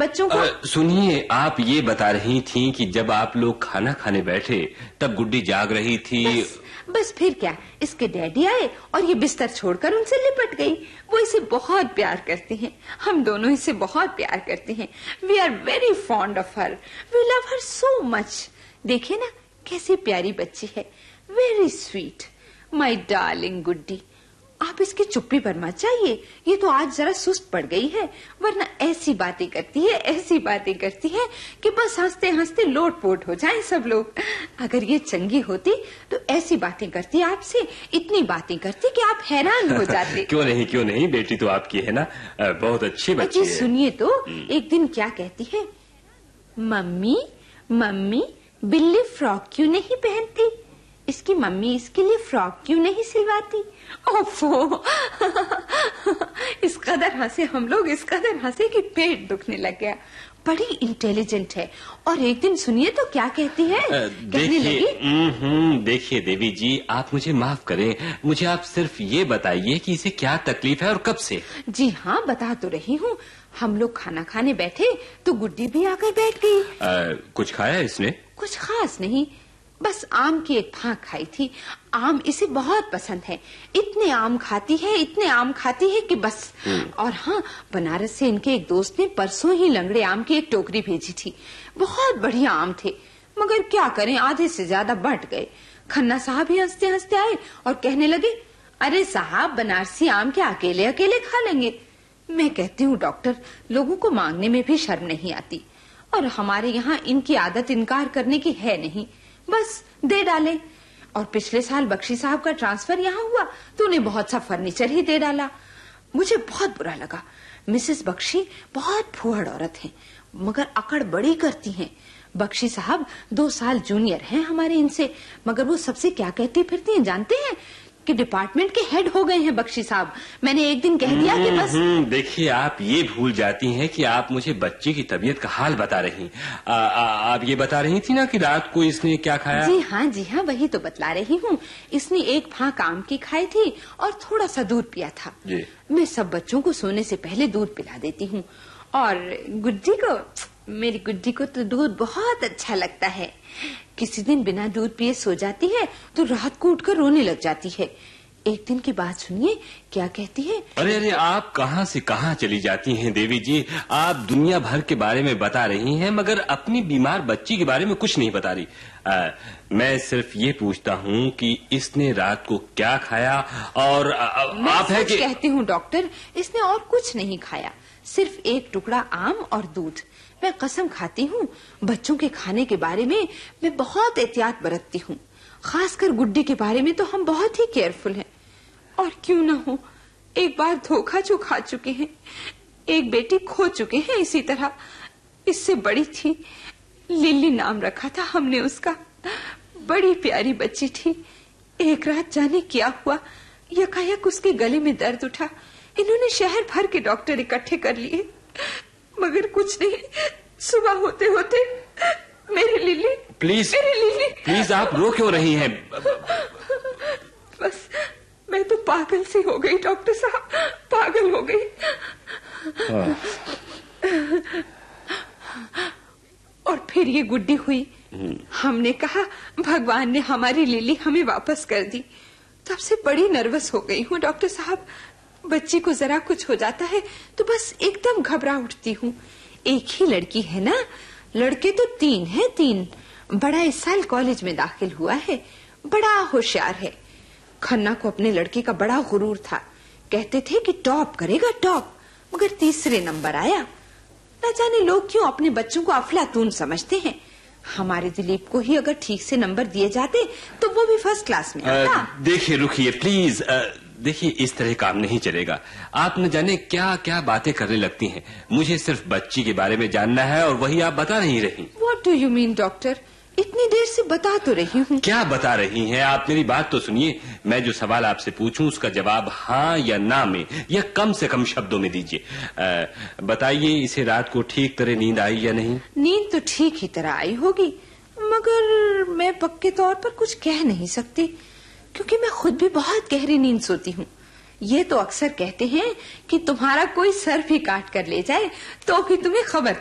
बच्चों को। सुनिए, आप ये बता रही थी कि जब आप लोग खाना खाने बैठे तब गुड्डी जाग रही थी। बस फिर क्या, इसके डैडी आए और ये बिस्तर छोड़कर उनसे लिपट गई। वो इसे बहुत प्यार करती हैं, हम दोनों इसे बहुत प्यार करते हैं। We are very fond of her, we love her so much. देखिए ना कैसी प्यारी बच्ची है, वेरी स्वीट, माय डार्लिंग गुड्डी। आप इसकी चुप्पी पर मत जाइए, ये तो आज जरा सुस्त पड़ गई है, वरना ऐसी बातें करती है, ऐसी बातें करती है कि बस हंसते हंसते लोटपोट हो जाएं सब लोग। अगर ये चंगी होती तो ऐसी बातें करती आपसे, इतनी बातें करती कि आप हैरान हो जाते। क्यों नहीं, बेटी तो आपकी है ना, बहुत अच्छी बच्ची है। सुनिए तो, एक दिन क्या कहती है, मम्मी मम्मी बिल्ली फ्रॉक क्यों नहीं पहनती? इसकी मम्मी इसके लिए फ्रॉक क्यों नहीं सिलवाती? ओफो इस कदर हंसे हम लोग, इस कदर हंसे कि पेट दुखने लग गया। बड़ी इंटेलिजेंट है। और एक दिन सुनिए तो क्या कहती है, कहने लगी, देखिए देवी जी, आप मुझे माफ करें, मुझे आप सिर्फ ये बताइए कि इसे क्या तकलीफ है और कब से? जी हाँ, बता तो रही हूँ। हम लोग खाना खाने बैठे तो गुड्डी भी आकर बैठ गई। कुछ खाया इसने? कुछ खास नहीं, बस आम की एक फांक खाई थी। आम इसे बहुत पसंद है, इतने आम खाती है, इतने आम खाती है कि बस। और हाँ, बनारस से इनके एक दोस्त ने परसों ही लंगड़े आम की एक टोकरी भेजी थी। बहुत बढ़िया आम थे, मगर क्या करें, आधे से ज्यादा बट गए। खन्ना साहब ही हंसते हंसते आए और कहने लगे, अरे साहब, बनारसी आम क्या अकेले अकेले खा लेंगे? मैं कहती हूँ डॉक्टर, लोगों को मांगने में भी शर्म नहीं आती, और हमारे यहाँ इनकी आदत इनकार करने की है नहीं, बस दे डाले। और पिछले साल बख्शी साहब का ट्रांसफर यहाँ हुआ तो उन्हें बहुत सा फर्नीचर ही दे डाला। मुझे बहुत बुरा लगा। मिसेस बख्शी बहुत फूहड़ औरत हैं, मगर अकड़ बड़ी करती हैं। बख्शी साहब 2 साल जूनियर हैं हमारे इनसे, मगर वो सबसे क्या कहती फिरती हैं जानते हैं? कि डिपार्टमेंट के हेड हो गए हैं बख्शी साहब। मैंने एक दिन कह दिया कि बस। देखिए, आप ये भूल जाती हैं कि आप मुझे बच्चे की तबीयत का हाल बता रही। आप ये बता रही थी ना कि रात को इसने क्या खाया? जी हाँ, वही तो बतला रही हूँ। इसने एक फांक आम की खाई थी और थोड़ा सा दूध पिया था। मैं सब बच्चों को सोने से पहले दूध पिला देती हूँ, और गुड्डी को, मेरी गुड्डी को तो दूध बहुत अच्छा लगता है। किसी दिन बिना दूध पिए सो जाती है तो रात को उठकर रोने लग जाती है। एक दिन की बात सुनिए, क्या कहती है। अरे आप कहाँ से कहाँ चली जाती हैं देवी जी? आप दुनिया भर के बारे में बता रही हैं, मगर अपनी बीमार बच्ची के बारे में कुछ नहीं बता रही। मैं सिर्फ ये पूछता हूँ कि इसने रात को क्या खाया, और आप है कि कहती हूँ डॉक्टर, इसने और कुछ नहीं खाया, सिर्फ एक टुकड़ा आम और दूध। मैं कसम खाती हूँ, बच्चों के खाने के बारे में मैं बहुत एहतियात बरतती हूँ, खासकर गुड्डी के बारे में तो हम बहुत ही केयरफुल हैं। और क्यों न हो, एक बार धोखा जो खा चुके हैं, एक बेटी खो चुके हैं इसी तरह। इससे बड़ी थी, लिली नाम रखा था हमने उसका, बड़ी प्यारी बच्ची थी। एक रात जाने क्या हुआ, यकायक उसके गले में दर्द उठा। इन्होंने शहर भर के डॉक्टर इकट्ठे कर लिए, मगर कुछ नहीं। सुबह होते होते मेरी लिली, प्लीज आप रो क्यों रही हैं? बस मैं तो पागल सी हो गई डॉक्टर साहब, पागल हो गई। और फिर ये गुड्डी हुई। हमने कहा भगवान ने हमारी लिली हमें वापस कर दी। तब से बड़ी नर्वस हो गई हूँ डॉक्टर साहब। बच्ची को जरा कुछ हो जाता है तो बस एकदम घबरा उठती हूँ। एक ही लड़की है ना, लड़के तो 3 हैं, 3। बड़ा इस साल कॉलेज में दाखिल हुआ है, बड़ा होशियार है। खन्ना को अपने लड़के का बड़ा गुरूर था, कहते थे कि टॉप करेगा टॉप, मगर 3रे नंबर आया। न जाने लोग क्यों अपने बच्चों को अफलातून समझते हैं। हमारे दिलीप को ही अगर ठीक से नंबर दिए जाते तो वो भी फर्स्ट क्लास में आता। देखिए, रुकिए प्लीज। देखिए, इस तरह काम नहीं चलेगा। आप न जाने क्या क्या बातें करने लगती हैं। मुझे सिर्फ बच्ची के बारे में जानना है और वही आप बता नहीं रही। What do you mean, doctor? इतनी देर से बता तो रही हूँ। क्या बता रही हैं आप? मेरी बात तो सुनिए। मैं जो सवाल आपसे पूछूं उसका जवाब हाँ या ना में, या कम से कम शब्दों में दीजिए। बताइए, इसे रात को ठीक तरह नींद आई या नहीं? नींद तो ठीक ही तरह आई होगी, मगर मैं पक्के तौर पर कुछ कह नहीं सकती, क्योंकि मैं खुद भी बहुत गहरी नींद सोती हूँ। ये तो अक्सर कहते हैं कि तुम्हारा कोई सर भी काट कर ले जाए तो भी तुम्हें खबर